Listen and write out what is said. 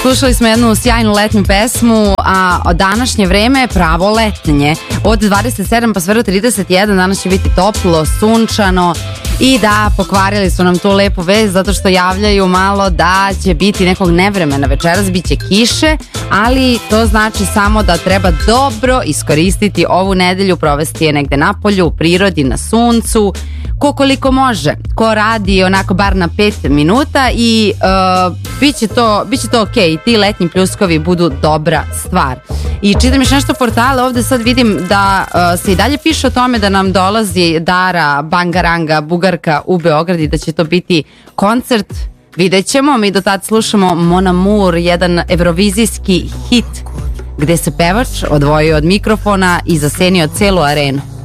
Slušali smo jednu sjajnu letnju pesmu, a današnje vreme je pravo letnje. Od 27 pa sve do 31 danas će biti toplo, sunčano i da, pokvarili su nam tu lepu vest zato što javljaju malo da će biti nekog nevremena večeras, bit će kiše, ali to znači samo da treba dobro iskoristiti ovu nedelju, provesti je negde napolju, u prirodi, na suncu, ko koliko može, ko radi onako bar na 5 minuta i bit će to ok, ti letnji pljuskovi budu dobra stvar. I čitam još nešto portale, ovde sad vidim da se i dalje piše o tome da nam dolazi Dara Bangaranga, Bugarka u Beograd i da će to biti koncert. Vidjet ćemo, mi do tad slušamo Mon Amour, jedan evrovizijski hit gde se pevač odvojio od mikrofona i zasenio celu arenu.